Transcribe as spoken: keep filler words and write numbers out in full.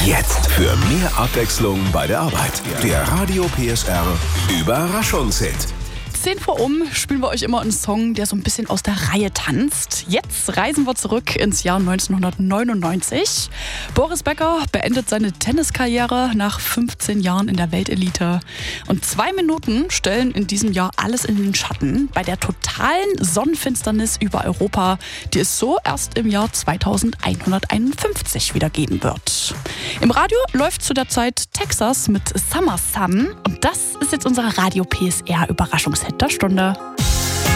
Jetzt für mehr Abwechslung bei der Arbeit. Der Radio P S R Überraschungshit. zehn vor um spielen wir euch immer einen Song, der so ein bisschen aus der Reihe tanzt. Jetzt reisen wir zurück ins Jahr neunzehnhundertneunundneunzig. Boris Becker beendet seine Tenniskarriere nach fünfzehn Jahren in der Weltelite. Und zwei Minuten stellen in diesem Jahr alles in den Schatten bei der totalen Sonnenfinsternis über Europa, die es so erst im Jahr zweitausendeinhunderteinundfünfzig wieder geben wird. Im Radio läuft zu der Zeit Texas mit Summer Sun. Und das ist jetzt unser Radio P S R Überraschungshit der Stunde.